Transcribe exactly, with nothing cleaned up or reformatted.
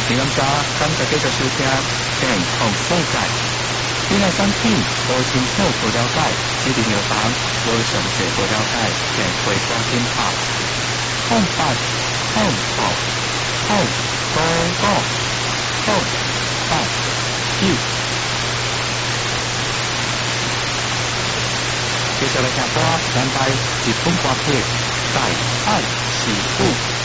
请感谢，感谢继续收听健康世界。你的产品无清楚不了解，你的药房无详细不了解，请回拨电话空八空五空五五空八九。接下来听歌，咱台日本歌曲《在爱是苦》。